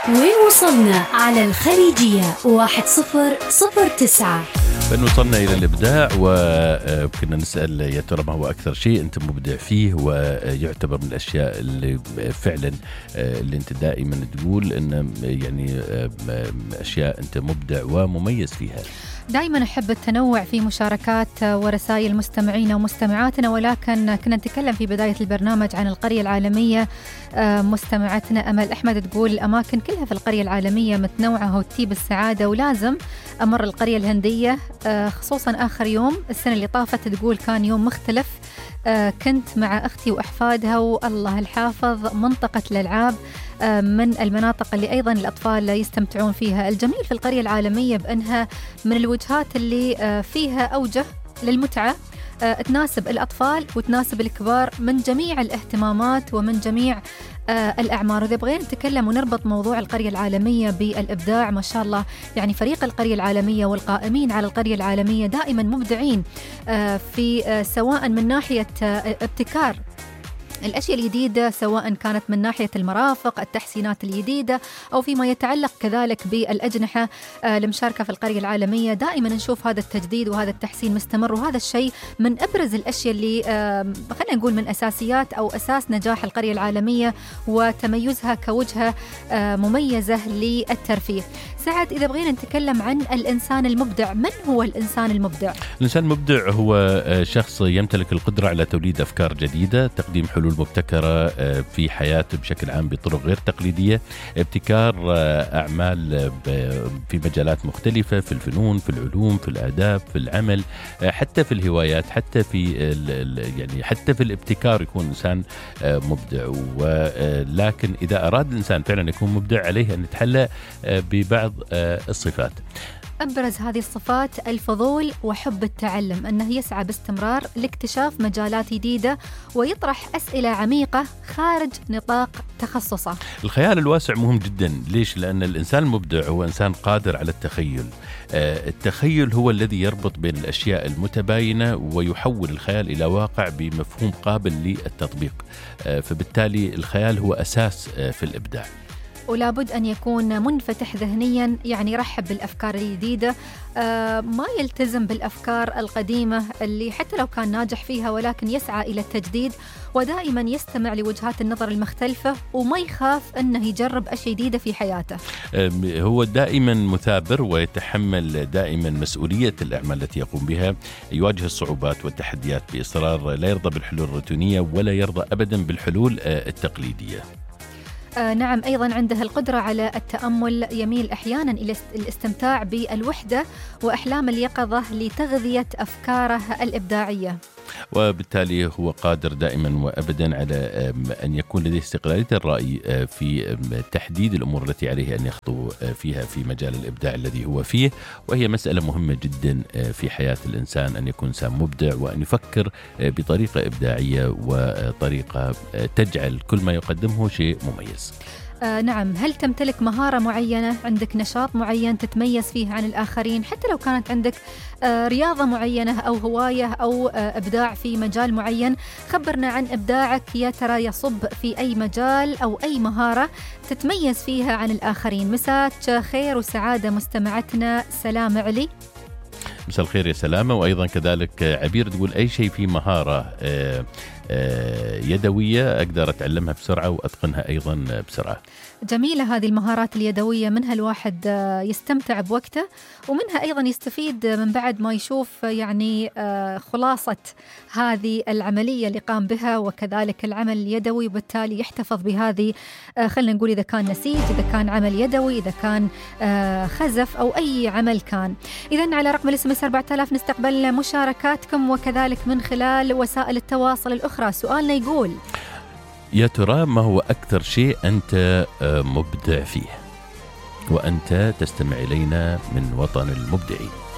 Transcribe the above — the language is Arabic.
وين وصلنا على الخليجية 1009. فإن وصلنا إلى الإبداع وكنا نسأل يا ترى ما هو أكثر شيء أنت مبدع فيه ويعتبر من الأشياء اللي فعلا اللي أنت دائما تقول إن يعني أشياء أنت مبدع ومميز فيها. دائما أحب التنوع في مشاركات ورسائل مستمعينا ومستمعاتنا، ولكن كنا نتكلم في بداية البرنامج عن القرية العالمية. مستمعتنا أمل أحمد تقول الأماكن كلها في القرية العالمية متنوعة وتجيب السعادة، ولازم أمر القرية الهندية خصوصا آخر يوم السنة اللي طافت. تقول كان يوم مختلف، كنت مع أختي وأحفادها والله الحافظ منطقة الألعاب من المناطق اللي أيضا الأطفال يستمتعون فيها. الجميل في القرية العالمية بأنها من الوجهات اللي فيها أوجه للمتعة تناسب الأطفال وتناسب الكبار من جميع الاهتمامات ومن جميع الأعمار. وإذا بغينا نتكلم ونربط موضوع القرية العالمية بالإبداع، ما شاء الله يعني فريق القرية العالمية والقائمين على القرية العالمية دائما مبدعين في سواء من ناحية ابتكار الأشياء الجديدة، سواء كانت من ناحية المرافق، التحسينات الجديدة، أو فيما يتعلق كذلك بالأجنحة المشاركة في القرية العالمية. دائما نشوف هذا التجديد وهذا التحسين مستمر، وهذا الشيء من أبرز الأشياء اللي خلينا نقول من أساسيات أو أساس نجاح القرية العالمية وتميزها كوجهة مميزة للترفيه. سعد، إذا بغينا نتكلم عن الإنسان المبدع، من هو الإنسان المبدع؟ الإنسان المبدع هو شخص يمتلك القدرة على توليد أفكار جديدة، تقديم حلول مبتكرة في حياته بشكل عام بطرق غير تقليدية، ابتكار أعمال في مجالات مختلفة، في الفنون، في العلوم، في الآداب، في العمل، حتى في الهوايات، حتى في يعني حتى في الابتكار يكون إنسان مبدع. ولكن إذا أراد الإنسان فعلا يكون مبدع عليه أن يتحلى ببعض الصفات. أبرز هذه الصفات الفضول وحب التعلم، أنه يسعى باستمرار لاكتشاف مجالات جديدة ويطرح أسئلة عميقة خارج نطاق تخصصه. الخيال الواسع مهم جدا. ليش؟ لأن الإنسان المبدع هو إنسان قادر على التخيل. التخيل هو الذي يربط بين الأشياء المتباينة ويحول الخيال إلى واقع بمفهوم قابل للتطبيق. فبالتالي الخيال هو أساس في الإبداع، ولا بد أن يكون منفتح ذهنيا، يعني يرحب بالأفكار الجديدة، ما يلتزم بالأفكار القديمة اللي حتى لو كان ناجح فيها، ولكن يسعى إلى التجديد ودائما يستمع لوجهات النظر المختلفة وما يخاف أنه يجرب أشياء جديدة في حياته. هو دائما مثابر ويتحمل دائما مسؤولية الأعمال التي يقوم بها، يواجه الصعوبات والتحديات بإصرار، لا يرضى بالحلول الروتينية ولا يرضى أبدا بالحلول التقليدية. نعم، أيضا عنده القدرة على التأمل، يميل أحيانا إلى الاستمتاع بالوحدة وأحلام اليقظة لتغذية أفكاره الإبداعية، وبالتالي هو قادر دائما وأبدا على أن يكون لديه استقلالية الرأي في تحديد الأمور التي عليه أن يخطو فيها في مجال الإبداع الذي هو فيه. وهي مسألة مهمة جدا في حياة الإنسان أن يكون إنسان مبدع وأن يفكر بطريقة إبداعية وطريقة تجعل كل ما يقدمه شيء مميز. نعم، هل تمتلك مهارة معينة، عندك نشاط معين تتميز فيه عن الآخرين، حتى لو كانت عندك رياضة معينة أو هواية أو إبداع في مجال معين؟ خبرنا عن إبداعك، يا ترى يصب في أي مجال أو أي مهارة تتميز فيها عن الآخرين؟ مساك خير وسعادة مستمعتنا سلامة علي. مساء الخير يا سلامة. وأيضا كذلك عبير تقول أي شيء في مهارة يدوية أقدر أتعلمها بسرعة وأتقنها أيضا بسرعة. جميلة هذه المهارات اليدوية، منها الواحد يستمتع بوقته ومنها أيضا يستفيد من بعد ما يشوف يعني خلاصة هذه العملية اللي قام بها وكذلك العمل اليدوي، وبالتالي يحتفظ بهذه خلينا نقول إذا كان نسيج، إذا كان عمل يدوي، إذا كان خزف أو أي عمل كان. إذن على رقم الSMS 4000 نستقبل مشاركاتكم وكذلك من خلال وسائل التواصل الأخرى. سؤالنا يقول: يا ترى ما هو أكثر شيء أنت مبدع فيه؟ وأنت تستمع إلينا من وطن المبدعين.